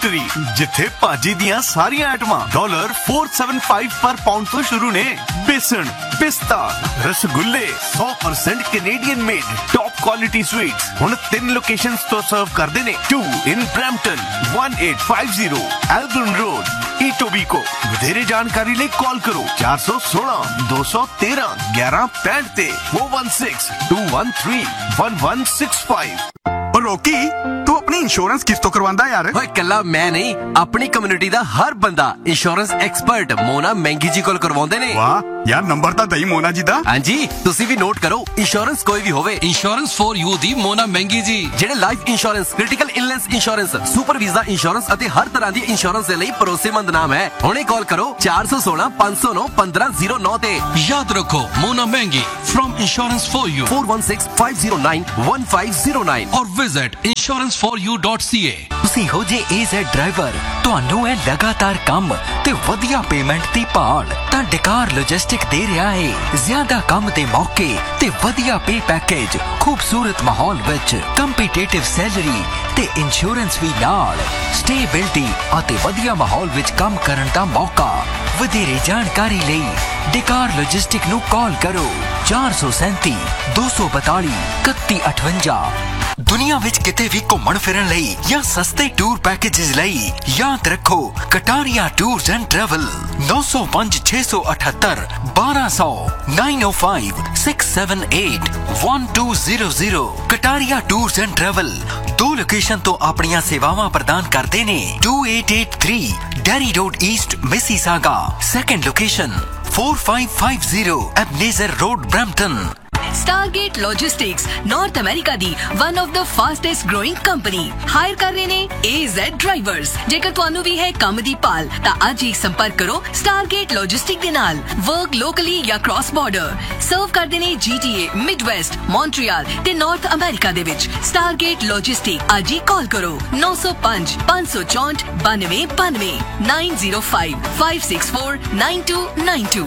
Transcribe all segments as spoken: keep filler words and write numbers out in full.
Factory जिथे भाजी दियां सारियां आइटमां डॉलर फोर सेवन फाइव पर पाउंड तो शुरू ने। बेसन, पिस्ता, रसगुल्ले सौ percent Canadian made top quality sweets हुण तीन लोकेशंस तो सर्व करदे ने। To in Brampton, one eight five zero एल्बर्न road, Etobicoke. वधेरे जानकारी लिए कॉल करो चार सौ सोलह दो सौ तेरह ग्यारह पैंठ ते four one six to one three one one six five. रोकी तू अपनी इंश्योरेंस किस तो करवांदा यार? ओए कल्ला मैं नहीं, अपनी कम्युनिटी दा हर बंदा इंश्योरेंस एक्सपर्ट मोना महंगी जी कोल करवाउंदे ने। वाह यार, नंबर ता दई मोना जी दा। हां जी, तुसी भी नोट करो। इंश्योरेंस कोई भी होवे, इंश्योरेंस फॉर यू दी मोना महंगी जी ਜਿਹੜੇ life insurance, critical illness insurance, super visa insurance ਅਤੇ ਹਰ ਤਰ੍ਹਾਂ ਦੀ ਇੰਸ਼ੋਰੈਂਸ ਦੇ ਲਈ ਭਰੋਸੇਮੰਦ ਨਾਮ ਹੈ। ਹੁਣੇ ਕਾਲ ਕਰੋ ਚਾਰ ਸੌ ਸੋਲਹ ਪੰਜ ਸੌ ਨੌ ਪੰਦਰਾਂ ਜ਼ੀਰੋ ਨੌ ਤੇ। याद रखो मोना महंगी from insurance for you four one six five zero nine one five zero nine और visit insurance for U dot C ए। ਤੁਸੀਂ ਹੋ ਜੇ A Z ਡਰਾਈਵਰ, ਤੁਹਾਨੂੰ ਹੈ ਲਗਾਤਾਰ ਕੰਮ ਤੇ ਵਧੀਆ ਪੇਮੈਂਟ ਦੀ ਭਾਲ, ਤਾਂ ਡਕਾਰ ਲੌਜਿਸਟਿਕ ਦੇ ਰਿਹਾ ਹੈ ਜ਼ਿਆਦਾ ਕੰਮ ਦੇ ਮੌਕੇ ਤੇ ਵਧੀਆ ਪੇ ਪੈਕੇਜ, ਖੂਬਸੂਰਤ ਮਾਹੌਲ ਵਿੱਚ ਕੰਪੀਟੀਟਿਵ ਸੈਲਰੀ ਤੇ ਇੰਸ਼ੋਰੈਂਸ ਵੀ ਨਾਲ, ਸਟੇਬਿਲਿਟੀ ਅਤੇ ਵਧੀਆ ਮਾਹੌਲ ਵਿੱਚ ਕੰਮ ਕਰਨ ਦਾ ਮੌਕਾ। ਵਧੇਰੇ ਜਾਣਕਾਰੀ ਲਈ ਡਕਾਰ ਲੌਜਿਸਟਿਕ ਨੂੰ ਕਾਲ ਕਰੋ ਚਾਰ ਸੌ ਸੈਂਤੀ ਦੋ ਸੌ ਬਤਾਲੀ ਇਕੱਤੀ ਅਠਵੰਜਾ। ਦੁਨੀਆ ਵਿੱਚ ਕਿਤੇ ਵੀ ਘੁੰਮਣ ਫਿਰਨ ਲਈ ਜਾਂ ਸਸਤੇ ਟੂਰ ਪੈਕੇजेस ਲਈ ਯਾਦ ਰੱਖੋ ਕਟਾਰੀਆ ਟੂਰਸ ਐਂਡ ਟਰੈਵਲ। ਨੌ ਸੌ ਪੰਜ ਛੇ ਸੌ ਅਠੱਤਰ ਬਾਰਾਂ ਸੌ ਨਾइन ओ five six seven eight one two zero zero. Kataria tours and travel ਦੋ ਲੋਕੇਸ਼ਨ ਤੋਂ ਆਪਣੀਆਂ ਸੇਵਾਵਾਂ ਪ੍ਰਦਾਨ ਕਰਦੇ ਨੇ। To eight eight three dairy road East Mississauga. Second location four five five zero Ebenezer road Brampton. Stargate Logistics North America the one of the fastest growing company hire ਕਰ ਰਹੇ ਨੇ A Z ਡਰਾਈਵਰਸ। ਜੇਕਰ ਤੁਹਾਨੂੰ ਵੀ ਹੈ ਕੰਮ ਦੀ ਭਾਲ ਤਾਂ ਅੱਜ ਹੀ ਸੰਪਰਕ ਕਰੋ Stargate Logistics ਦੇ ਨਾਲ। ਵਰਕ ਲੋਕਲੀ ਜਾਂ ਕ੍ਰਾਸ ਬਾਰਡਰ ਸਰਵ ਕਰਦੇ ਨੇ G T A, Midwest, Montreal ਤੇ ਨਾਰਥ ਅਮਰੀਕਾ ਦੇ ਵਿੱਚ। Stargate Logistics ਅੱਜ ਹੀ ਕਾਲ ਕਰੋ ਨੌ ਸੌ ਪੰਜ ਪੰਜ ਸੌ ਚੌਂਹਠ ਬਾਨਵੇਂ ਬਾਨਵੇਂ ਨਾइन zero five five six four nine to nine to.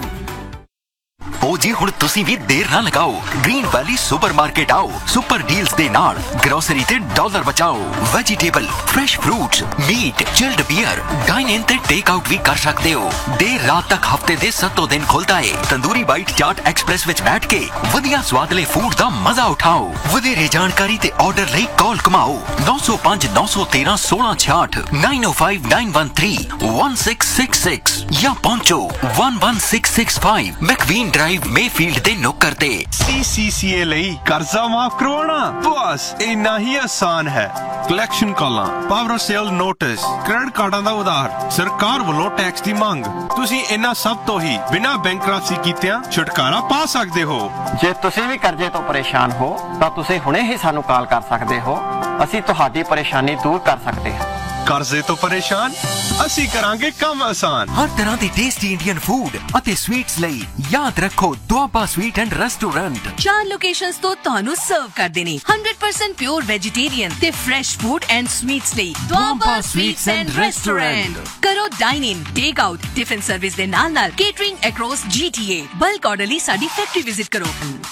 ਉਹ ਜੀ ਹੁਣ ਤੁਸੀਂ ਵੀ ਦੇਰ ਨਾ ਲਗਾਓ, ਗ੍ਰੀਨ ਵੈਲੀ ਸੁਪਰਮਾਰਕੀਟ ਆਓ। ਸੁਪਰ ਡੀਲਸ ਦੇ ਨਾਲ ਗਰੋਸਰੀ ਤੇ ਡਾਲਰ ਬਚਾਓ। Vegetable, fresh fruits, meat, chilled beer, dine ਇਨ ਤੇ ਟੇਕ ਆਊਟ ਵੀ ਕਰ ਸਕਦੇ ਹੋ। ਦੇਰ ਰਾਤ ਤੱਕ ਹਫਤੇ ਦੇ ਸੱਤੋਂ ਦਿਨ ਖੁੱਲਦਾ ਹੈ। ਤੰਦੂਰੀ ਬਾਈਟ ਚਾਟ ਐਕਸਪ੍ਰੈਸ ਵਿੱਚ ਬੈਠ ਕੇ ਵਧੀਆ ਸਵਾਦਲੇ ਫੂਡ ਦਾ ਮਜ਼ਾ ਉਠਾਓ। ਵਧੇਰੇ ਜਾਣਕਾਰੀ ਤੇ ਆਰਡਰ ਲਈ ਕਾਲ ਕਮਾਓ ਨੌ ਸੌ ਪੰਜ ਨੌ ਸੌ ਤੇਰਾਂ ਸੋਲਾਂ ਛਿਆਹਠ नाइन ओ five nine one three one six six six ਜਾਂ ਪਹੁੰਚੋ one one six six five ਮੈਕਵੀਨ drive Mayfield ਦੇ ਨੁੱਕਰ ਤੇ। C C C A ਲਈ ਕਰਜ਼ਾ ਮਾਫ ਕਰਵਾਉਣਾ ਬਸ ਇੰਨਾ ਹੀ ਆਸਾਨ ਹੈ। ਕਲੈਕਸ਼ਨ ਕਾਲਾਂ, ਪਾਵਰ ਸੇਲ ਨੋਟਿਸ, ਕ੍ਰੈਡਿਟ ਕਾਰਡਾਂ ਦਾ ਉਧਾਰ, ਸਰਕਾਰ ਵੱਲੋਂ ਟੈਕਸ ਦੀ ਮੰਗ, ਤੁਸੀਂ ਇਹਨਾਂ ਸਭ ਤੋਂ ਹੀ ਬਿਨਾਂ ਬੈਂਕਰਪਸੀ ਕੀਤਿਆਂ ਛੁਟਕਾਰਾ ਪਾ ਸਕਦੇ ਹੋ। ਜੇ ਤੁਸੀਂ ਵੀ ਕਰਜ਼ੇ ਤੋਂ ਪਰੇਸ਼ਾਨ ਹੋ ਤਾਂ ਤੁਸੀਂ ਹੁਣੇ ਹੀ ਸਾਨੂੰ ਕਾਲ ਕਰ ਸਕਦੇ ਹੋ। ਅਸੀਂ ਤੁਹਾਡੀ ਪਰੇਸ਼ਾਨੀ ਦੂਰ ਕਰ ਸਕਦੇ ਹਾਂ। ਕਰਜ਼ੇ ਤੋਂ ਪਰੇਸ਼ਾਨ, ਅਸੀਂ ਕਰਾਂਗੇ ਕੰਮ ਆਸਾਨ। ਹਰ ਤਰ੍ਹਾਂ ਦੀ ਟੇਸਟੀ ਇੰਡੀਅਨ ਫੂਡ ਅਤੇ ਸਵੀਟਸ ਲਈ ਯਾਦ ਰੱਖੋ ਦੁਆਬਾ ਸਵੀਟ ਐਂਡ ਰੈਸਟੋਰੈਂਟ। ਚਾਰ ਲੋਕੇਸ਼ਨਸ ਤੋਂ ਤੁਹਾਨੂੰ ਸਰਵ ਕਰਦੇ ਨੇ ਹੰਡਰਡ ਪਰਸੈਂਟ ਪਿਓਰ ਵੈਜੀਟੇਰੀਅਨ ਤੇ ਫਰੈਸ਼ ਫੂਡ ਐਂਡ ਸਵੀਟਸ ਲਈ ਦੁਆਬਾ ਸਵੀਟਸ ਐਂਡ ਰੈਸਟੋਰੈਂਟ। ਕਰੋ ਡਾਈਨ ਇਨ, ਟੇਕ ਆਊਟ, ਟਿਫਿਨ ਸਰਵਿਸ ਦੇ ਨਾਲ ਨਾਲ catering across G T A। Bulk order ਲਈ ਸਾਡੀ ਫੈਕਟਰੀ ਵਿਜ਼ਿਟ ਕਰੋ।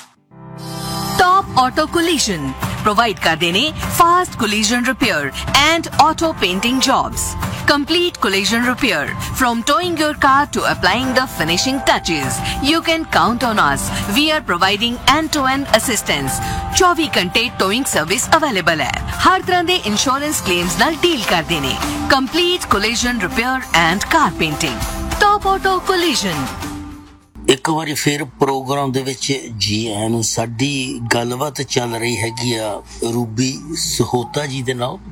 टॉप ऑटो कोलिजन प्रोवाइड करते ने fast collision repair and auto painting jobs. Complete collision repair from towing your car to applying the finishing touches. You can count on us. We are providing end-to-end assistance. चौबीस घंटे towing service available है। हर तरह दे insurance claims नाल deal करते ने। Complete collision repair and car painting. Top Auto Collision। ਇੱਕ ਵਾਰੀ ਫਿਰ ਪ੍ਰੋਗਰਾਮ ਦੇ ਵਿੱਚ ਜੀ ਆਇਆਂ ਨੂੰ। ਸਾਡੀ ਗੱਲਬਾਤ ਚੱਲ ਰਹੀ ਹੈਗੀ ਆ ਰੂਬੀ ਸਹੋਤਾ ਜੀ ਦੇ ਨਾਲ,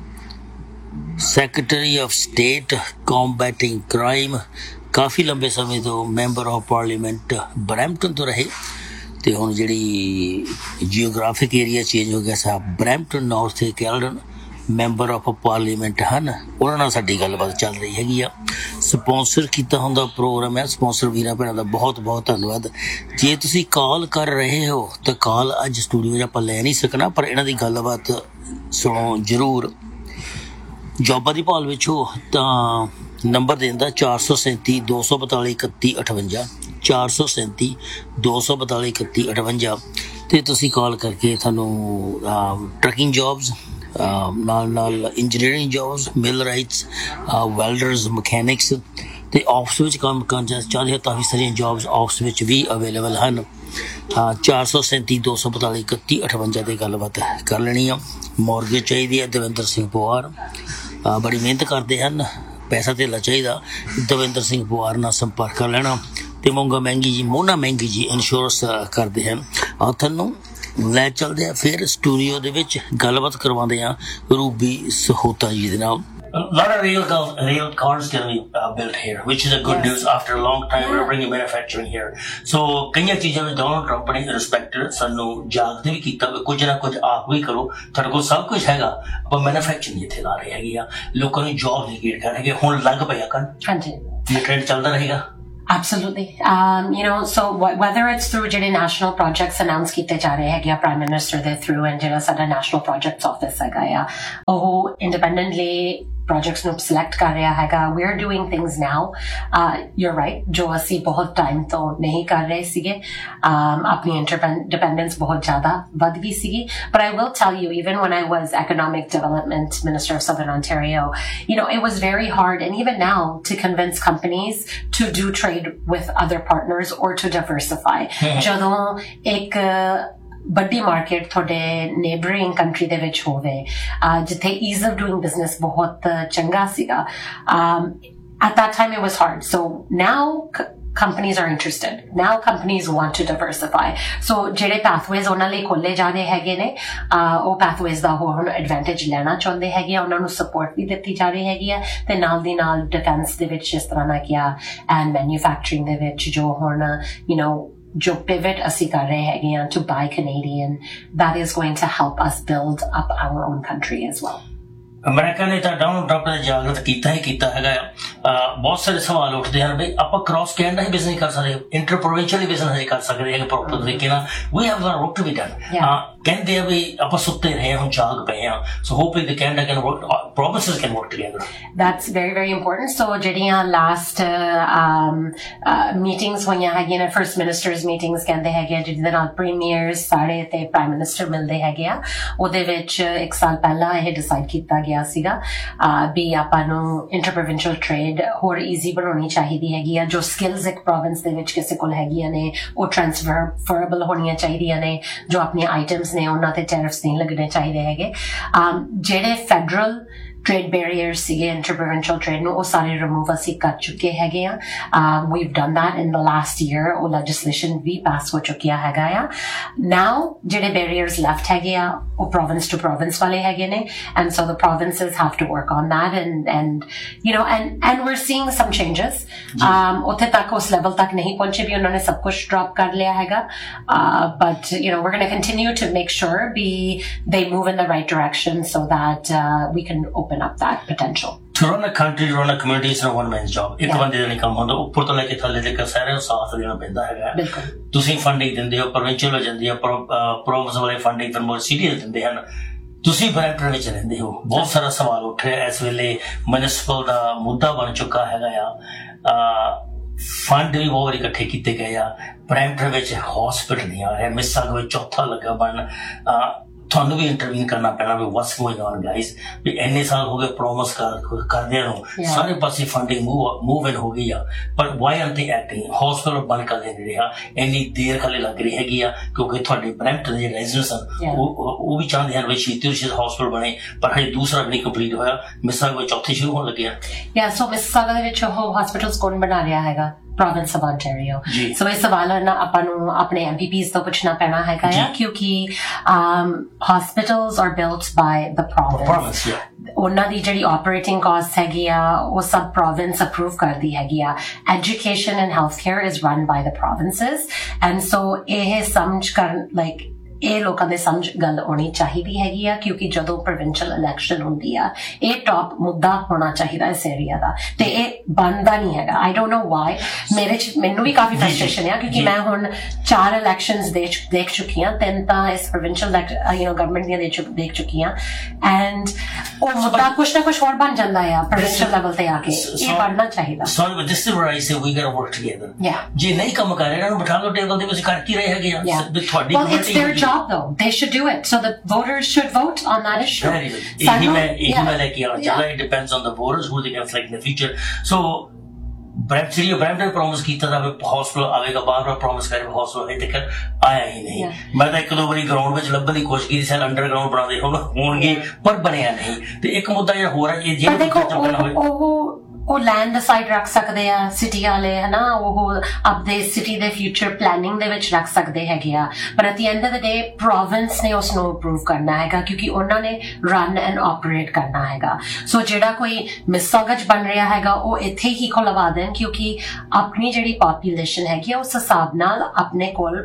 ਸੈਕਟਰੀ ਆਫ ਸਟੇਟ ਕੰਬੈਟਿੰਗ ਕ੍ਰਾਈਮ। ਕਾਫੀ ਲੰਬੇ ਸਮੇਂ ਤੋਂ ਮੈਂਬਰ ਆਫ ਪਾਰਲੀਮੈਂਟ ਬਰੈਂਪਟਨ ਤੋਂ ਰਹੇ ਅਤੇ ਹੁਣ ਜਿਹੜੀ ਜੀਓਗ੍ਰਾਫਿਕ ਏਰੀਆ ਚੇਂਜ ਹੋ ਗਿਆ ਸਾ ਬਰੈਂਪਟਨ ਨਾਰਥ ਤੇ ਕੈਲਡਨ ਮੈਂਬਰ ਆਫ ਪਾਰਲੀਮੈਂਟ ਹਨ। ਉਹਨਾਂ ਨਾਲ ਸਾਡੀ ਗੱਲਬਾਤ ਚੱਲ ਰਹੀ ਹੈਗੀ ਆ। ਸਪੋਂਸਰ ਕੀਤਾ ਹੁੰਦਾ ਪ੍ਰੋਗਰਾਮ ਹੈ। ਸਪੋਂਸਰ ਵੀਰਾਂ ਭੈਣਾਂ ਦਾ ਬਹੁਤ ਬਹੁਤ ਧੰਨਵਾਦ। ਜੇ ਤੁਸੀਂ ਕਾਲ ਕਰ ਰਹੇ ਹੋ ਤਾਂ ਕਾਲ ਅੱਜ ਸਟੂਡੀਓ 'ਚ ਆਪਾਂ ਲੈ ਨਹੀਂ ਸਕਣਾ, ਪਰ ਇਹਨਾਂ ਦੀ ਗੱਲਬਾਤ ਸੁਣੋ ਜ਼ਰੂਰ। ਜੋਬਾਂ ਦੀ ਭਾਲ ਵਿੱਚ ਹੋ ਤਾਂ ਨੰਬਰ ਦੇ ਦਿੰਦਾ ਚਾਰ ਸੌ ਸੈਂਤੀ ਦੋ ਸੌ ਬਤਾਲੀ ਇਕੱਤੀ ਅਠਵੰਜਾ ਚਾਰ ਸੌ ਸੈਂਤੀ ਦੋ ਸੌ ਬਤਾਲੀ ਇਕੱਤੀ ਅਠਵੰਜਾ। ਅਤੇ ਤੁਸੀਂ ਕਾਲ ਕਰਕੇ ਤੁਹਾਨੂੰ ਟਰੱਕਿੰਗ ਜੋਬਸ, ਨਾਲ ਨਾਲ ਇੰਜੀਨੀਅਰਿੰਗ ਜੌਬਸ, ਮਿਲ ਰਾਈਟਸ, ਵੈਲਡਰਸ, ਮਕੈਨਿਕਸ ਤੇ ਆਫਿਸ ਵਿੱਚ ਕੰਮ ਕਰਨਾ ਚਾਹੁੰਦੇ ਹੋ ਤਾਂ ਵੀ ਸਾਰੀਆਂ ਜੌਬਸ ਆਫਿਸ ਵਿੱਚ ਵੀ ਅਵੇਲੇਬਲ ਹਨ। ਚਾਰ ਸੌ ਸੈਂਤੀ ਦੋ ਸੌ ਬਤਾਲੀ ਇਕੱਤੀ ਅਠਵੰਜਾ 'ਤੇ ਗੱਲਬਾਤ ਕਰ ਲੈਣੀ ਆ। ਮੌਰਗੇਜ ਚਾਹੀਦੀ ਹੈ ਦਵਿੰਦਰ ਸਿੰਘ ਪਵਾਰ, ਬੜੀ ਮਿਹਨਤ ਕਰਦੇ ਹਨ, ਪੈਸਾ ਧੇਲਾ ਚਾਹੀਦਾ ਦਵਿੰਦਰ ਸਿੰਘ ਪਵਾਰ ਨਾਲ ਸੰਪਰਕ ਕਰ ਲੈਣਾ। ਤੇ ਮੋਂਗਾ ਮਹਿੰਗੀ ਜੀ ਮੋਨਾ ਮਹਿੰਗੀ ਜੀ ਇੰਸ਼ੋਰੈਂਸ ਕਰਦੇ ਹਨ। ਆ ਤੁਹਾਨੂੰ ਲੈ ਚੱਲਦੇ ਆ ਫਿਰ ਸਟੂਡੀਓ ਦੇ ਵਿੱਚ ਗੱਲਬਾਤ ਕਰਵਾਉਂਦੇ ਆ ਰੂਬੀ ਸਹੋਤਾ ਜੀ ਦੇ ਨਾਲ। A lot of rail, rail cars can be uh, built here, which is a good yes. news. After a long time, we're bringing manufacturing here. So, कई चीज़ों में Donald Trump ने respected सानू जागते भी किया कुछ ना कुछ आप भी करो थोड़ा को सब कुछ हैगा पर मैन्युफैक्चरिंग इत्थे ला रहे हैगी आ लोगों ने जॉब क्रिएट कर रहे हुण लग पिया कन हां जी ये ट्रेंड चलदा रहेगा। Absolutely. Um, you know, so wh- whether it's through ਜਿਹੜੇ national projects announce ਕੀਤੇ ਜਾ ਰਹੇ ਹੈਗੇ ਆ prime minister ਦੇ through and ਜਿਹੜਾ ਸਾਡਾ national projects office ਹੈਗਾ ਆ ਉਹ independently projects ਨੂੰ select ਕਰ ਰਿਹਾ ਹੈਗਾ। We are doing things now. Uh, you're right, ਜੋ ਅਸੀਂ ਬਹੁਤ time ਤੋਂ ਨਹੀਂ ਕਰ ਰਹੇ ਸੀਗੇ। um, ਆਪਣੀ independence ਬਹੁਤ ਜ਼ਿਆਦਾ ਵੱਧ ਗਈ ਸੀਗੀ। But I will tell you, even when I was economic development minister of Southern Ontario, you know, it was very hard and even now to convince companies to do trade with other partners or to diversify. ਜਦੋਂ ਇੱਕ ਵੱਡੀ market ਤੁਹਾਡੇ neighbouring country ਦੇ ਵਿੱਚ ਹੋਵੇ ਜਿੱਥੇ ease of doing business ਬਹੁਤ ਚੰਗਾ ਸੀਗਾ। at that time it was hard, so now companies are interested. Now companies want to diversify. So ਜਿਹੜੇ pathways ਉਹਨਾਂ ਲਈ ਖੋਲੇ ਜਾ ਰਹੇ ਹੈਗੇ ਨੇ ਉਹ pathways ਦਾ ਹੋਰ advantage ਲੈਣਾ ਚਾਹੁੰਦੇ ਹੈਗੇ ਆ, ਉਹਨਾਂ ਨੂੰ support ਵੀ ਦਿੱਤੀ ਜਾ ਰਹੀ ਹੈਗੀ ਆ ਤੇ ਨਾਲ ਦੀ ਨਾਲ defense ਦੇ ਵਿੱਚ ਜਿਸ ਤਰ੍ਹਾਂ ਨਾ ਕਿਹਾ and manufacturing ਦੇ ਵਿੱਚ ਜੋ ਹੁਣ you know ਜੋ pivot ਅਸੀਂ ਕਰ ਰਹੇ ਹੈਗੇ ਆ to buy Canadian, that is going to help us build up our own country as well. America ਨੇ ਤਾਂ ਡੋਨਲਡ ਟਰੰਪ ਨੇ ਜਾਗਰਤ ਕੀਤਾ ਹੀ ਕੀਤਾ ਹੈਗਾ ਆ। ਬਹੁਤ ਸਾਰੇ ਸਵਾਲ ਉੱਠਦੇ ਹਨ ਬਈ ਆਪਾਂ ਕ੍ਰਾਸ ਕੈਨੇਡਾ ਹੀ ਬਿਜ਼ਨਸ ਕਰ ਸਕਦੇ, ਇੰਟਰ ਪ੍ਰੋਵਿੰਸ਼ੀਅਲ ਬਿਜ਼ਨਸ ਹੀ ਕਰ ਸਕਦੇ ਹੈਗੇ ਪ੍ਰੋਪਰ ਤਰੀਕੇ ਨਾਲ। We have a work to be done. ਕਹਿੰਦੇ ਆ ਵੀ ਆਪਾਂ ਸੁੱਤੇ ਰਹੇ ਹੁਣ ਜਾਗ ਪਏ ਆ। So hopefully the Canada can work, provinces can work together. That's very very important. So ਜਿਹੜੀਆਂ ਲਾਸਟ ਮੀਟਿੰਗਸ ਹੋਈਆਂ ਹੈਗੀਆਂ ਨੇ ਫਰਸਟ ਮਿਨਿਸਟਰਸ ਮੀਟਿੰਗਸ ਕਹਿੰਦੇ ਹੈਗੇ ਆ ਜਿਹਦੇ ਨਾਲ ਪ੍ਰੀਮੀਅਰਸ ਸਾਰੇ ਤੇ ਪ੍ਰਾਈਮ ਮਿਨਿਸਟਰ ਮਿਲਦੇ ਹੈਗੇ ਆ। ਉਹਦੇ ਵਿੱਚ ਇੱਕ ਸਾਲ ਪਹਿਲਾਂ ਇਹ ਡਿਸਾਈਡ ਕੀਤਾ ਗਿਆ ਸੀਗਾ ਵੀ ਆਪਾਂ ਨੂੰ ਇੰਟਰ ਪ੍ਰੋਵਿੰਸ਼ੀਅਲ ਟ੍ਰੇਡ ਹੋਰ ਈਜ਼ੀ ਬਣਾਉਣੀ ਚਾਹੀਦੀ ਹੈਗੀ ਆ। ਜੋ ਸਕਿੱਲਸ ਇੱਕ ਪ੍ਰੋਵਿੰਸ ਦੇ ਵਿੱਚ ਕਿਸੇ ਕੋਲ ਹੈਗੀਆਂ ਨੇ ਉਹ ਟ੍ਰਾਂਸਫਰੇਬਲ ਹੋਣੀਆਂ ਚਾਹੀਦੀਆਂ ਨੇ। ਜੋ ਆਪਣੀਆਂ ਆਈਟਮਸ ਨੇ ਉਹਨਾਂ ਤੇ ਟੈਰਿਫਸ ਨਹੀਂ ਲੱਗਣੇ ਚਾਹੀਦੇ ਹੈਗੇ। ਜਿਹੜੇ ਫੈਡਰਲ trade barriers ਸੀਗੇ ਇੰਟਰ ਪ੍ਰੋਵਿੰਸ਼ੀਅਲ ਟ੍ਰੇਡ ਨੂੰ ਉਹ ਸਾਰੇ ਰਿਮੂਵ ਅਸੀਂ ਕਰ ਚੁੱਕੇ ਹੈਗੇ ਆ। we've done that in the last year. ਉਹ legislation ਵੀ ਪਾਸ ਹੋ ਚੁੱਕਿਆ ਹੈਗਾ ਆ। now ਜਿਹੜੇ barriers left ਹੈਗੇ ਆ ਉਹ province to province ਵਾਲੇ ਹੈਗੇ ਨੇ and so the provinces have to work on that and and you know and and we're seeing some changes. um ਉੱਥੇ ਤੱਕ ਉਸ ਲੈਵਲ ਤੱਕ ਨਹੀਂ ਪਹੁੰਚੇ ਵੀ ਉਹਨਾਂ ਨੇ ਸਭ ਕੁਝ ਡ੍ਰੌਪ ਕਰ ਲਿਆ ਹੈਗਾ but you know we're going to continue to make sure be they move in the right direction so that uh, we can open up that potential. To run a country, to run a community is not one man's job. ਇੱਕ ਬੰਦੇ ਦਾ ਨਹੀਂ ਕੰਮ ਹੁੰਦਾ, ਉੱਪਰ ਤੋਂ ਲੈ ਕੇ ਥੱਲੇ ਤੱਕ ਸਾਰਿਆਂ ਨੂੰ ਸਾਥ ਦੇਣਾ ਪੈਂਦਾ ਹੈਗਾ। ਤੁਸੀਂ ਫੰਡਿੰਗ ਦਿੰਦੇ ਹੋ, ਪ੍ਰੋਵਿੰਸ਼ੀਅਲ ਹੋ ਜਾਂਦੀ ਹੈ, ਪ੍ਰੋਵਿੰਸ ਵਾਲੇ ਫੰਡਿੰਗ ਤੁਹਾਨੂੰ ਸਿਟੀਜ਼ ਦਿੰਦੇ ਹਨ। ਤੁਸੀਂ ਬਰੈਂਪਟਨ ਵਿੱਚ ਰਹਿੰਦੇ ਹੋ, ਬਹੁਤ ਸਾਰਾ ਸਵਾਲ ਉੱਠ ਰਿਹਾ ਇਸ ਵੇਲੇ ਮਿਊਨਿਸਪਲ ਦਾ ਮੁੱਦਾ ਬਣ ਚੁੱਕਾ ਹੈਗਾ ਆ। ਫੰਡ ਵੀ ਬਹੁਤ ਵਾਰੀ ਇਕੱਠੇ ਕੀਤੇ ਗਏ ਆ। ਬਰੈਂਪਟਨ ਵਿੱਚ ਹਸਪੀਟਲ ਨਹੀਂ ਆ ਰਿਹਾ, ਮਿਸਾਗ ਵਿੱਚ ਚੌਥਾ ਲੱਗਾ ਬਣ। ਤੁਹਾਨੂੰ ਵੀ ਇੰਟਰਵੀਨ ਕਰਨਾ ਪੈਣਾ ਵੀ ਵਾਟਸ ਗੋਇੰਗ ਔਨ ਗਾਈਜ਼ ਵੀ ਇੰਨੇ ਸਾਲ ਹੋ ਗਏ ਪ੍ਰੋਮਿਸ ਕਰ ਕਰਦਿਆਂ ਨੂੰ ਸਾਰੇ ਪਾਸੇ ਫੰਡਿੰਗ ਮੂਵ ਮੂਵ ਇਨ ਹੋ ਗਈ ਆ ਪਰ ਵਾਈ ਆਰ ਦੇ ਐਕਟਿੰਗ ਹਸਪੀਟਲ ਬੰਦ ਕਰ ਦੇ ਰਿਹਾ ਇੰਨੀ ਦੇਰ ਖਾਲੀ ਲੱਗ ਰਹੀ ਹੈਗੀ ਆ ਕਿਉਂਕਿ ਤੁਹਾਡੇ ਬਰੈਂਪਟਨ ਦੇ ਰੈਜ਼ੀਡੈਂਟਸ ਹਨ ਉਹ ਉਹ ਵੀ ਚਾਹੁੰਦੇ ਹਨ ਵੀ ਛੇਤੀ ਤੋਂ ਛੇਤੀ ਹਸਪੀਟਲ ਬਣੇ ਪਰ ਹਜੇ ਦੂਸਰਾ ਵੀ ਨਹੀਂ ਕੰਪਲੀਟ ਹੋਇਆ। ਮਿਸਾਗ ਵਿੱਚ ਚੌਥੇ ਸ਼ੁਰੂ ਹੋਣ ਲੱਗਿਆ। ਯਾ ਸੋ ਮਿਸਾਗ ਦੇ ਵਿੱਚ ਉਹ ਹਸਪੀਟਲਸ ਕੌਣ ਬਣਾ ਰਿਹਾ ਹੈਗਾ? province of Ontario. So ਇਹ ਸਵਾਲ ਨਾ ਆਪਾਂ ਨੂੰ ਆਪਣੇ M P Ps ਤੋਂ ਪੁੱਛਣਾ ਪੈਣਾ ਹੈਗਾ ਆ ਕਿਉਂਕਿ hospitals are built by the province. ਉਹਨਾਂ ਦੀ ਜਿਹੜੀ operating costs ਹੈਗੀ ਆ ਉਹ ਸਭ province approve ਕਰਦੀ ਹੈਗੀ ਆ। Education and healthcare is run by the provinces and so ਇਹ ਸਮਝ ਕਰ like ਇਹ ਲੋਕਾਂ ਦੇ ਸਮਝ ਗੱਲ ਆਉਣੀ ਚਾਹੀਦੀ ਹੈਗੀ ਆ ਕਿਉਂਕਿ ਜਦੋਂ ਪ੍ਰੋਵਿੰਸ਼ੀਅਲ ਇਲੈਕਸ਼ਨ ਹੁੰਦੀ ਆ ਇਹ ਟੌਪ ਮੁੱਦਾ ਹੋਣਾ ਚਾਹੀਦਾ ਇਸ ਏਰੀਆ ਦਾ ਤੇ ਇਹ ਬਣਦਾ ਨਹੀਂ ਹੈਗਾ। I don't know Y. ਮੇਰੇ ਚ ਮੈਨੂੰ ਵੀ ਕਾਫੀ ਫਰਸਟ੍ਰੇਸ਼ਨ ਆ ਕਿਉਂਕਿ ਮੈਂ ਹੁਣ ਚਾਰ ਇਲੈਕਸ਼ਨਸ ਦੇਖ ਚੁੱਕੀ ਹਾਂ, ਤਿੰਨ ਤਾਂ ਇਸ ਪ੍ਰੋਵਿੰਸ਼ੀਅਲ ਯੂ ਨੋ ਗਵਰਨਮੈਂਟ ਦੀਆਂ ਦੇਖ ਚੁੱਕੀ ਹਾਂ ਐਂਡ ਉਹ ਮੁੱਦਾ ਕੁਛ ਨਾ ਕੁਛ ਹੋਰ ਬਣ ਜਾਂਦਾ ਆ ਪ੍ਰੋਵਿੰਸ਼ੀਅਲ ਲੈਵਲ ਤੇ ਆ ਕੇ। ਇਹ ਬਣਨਾ ਚਾਹੀਦਾ। ਸੋ this is why say we goat together. ਜੇ ਨਹੀਂ ਕੰਮ ਕਰ ਰਹੇ ਇਹਨਾਂ ਨੂੰ ਬਿਠਾ ਲਓ ਟੇਬਲ ਦੇ ਵਿੱਚ ਕਰ ਕੀ ਰਹੇ ਹੈਗੇ ਆ ਤੁਹਾਡੀ job though. They should do it. So the voters should vote on that issue. Very good. Sanu- ਇਹੀ ਮੈਂ ਇਹੀ yeah. ਮੈਂ ਲੈ ਕੇ ਆਉਣਾ ਚਾਹੁੰਦਾ it depends on the voters who they can select in the future. So Brampton Brampton promise ਕੀਤਾ ਤਾਂ hospital ਆਵੇਗਾ ਬਾਰ ਬਾਰ ਪ੍ਰੋਮਿਸ ਕਰੇ ਹਸਪੀਟਲ ਹਜੇ ਤੱਕ ਆਇਆ ਹੀ ਨਹੀਂ ਮੈਂ ਤਾਂ ਇੱਕ ਦੋ ਵਾਰੀ ਗਰਾਊਂਡ ਵਿੱਚ ਲੱਭਣ ਦੀ ਕੋਸ਼ਿਸ਼ ਕੀਤੀ ਸਰ ਅੰਡਰਗਰਾਊਂਡ ਬਣਾਉਂਦੇ ਹੁਣ ਹੋਣਗੇ ਪਰ ਬਣਿਆ ਨਹੀਂ ਤੇ ਇੱਕ ਮੁੱਦਾ ਜਿਹੜਾ ਹੋਰ ਹੈ ਇਹ ਜੇ ਉਹ ਉਹ ਲੈਂਡ ਅਸਾਈਡ ਰੱਖ ਸਕਦੇ ਆ ਸਿਟੀ ਵਾਲੇ ਹਨਾ ਉਹ ਆਪਦੇ ਸਿਟੀ ਦੇ ਫਿਊਚਰ ਪਲੈਨਿੰਗ ਦੇ ਵਿੱਚ ਰੱਖ ਸਕਦੇ ਹੈਗੇ ਆ ਪਰ at the end of the day province ਨੇ ਉਸ ਨੂੰ ਅਪਰੂਵ ਕਰਨਾ ਹੈਗਾ ਕਿਉਂਕਿ ਉਹਨਾਂ ਨੇ ਰਨ ਐਂਡ ਆਪਰੇਟ ਕਰਨਾ ਹੈਗਾ ਸੋ ਜਿਹੜਾ ਕੋਈ ਮਿਸਗਜ ਬਣ ਰਿਹਾ ਹੈਗਾ ਉਹ ਇੱਥੇ ਹੀ ਖੁਲਵਾ ਦੇਣ ਕਿਉਂਕਿ ਆਪਣੀ ਜਿਹੜੀ ਪੋਪੂਲੇਸ਼ਨ ਹੈਗੀ ਉਸ ਹਿਸਾਬ ਨਾਲ ਆਪਣੇ ਕੋਲ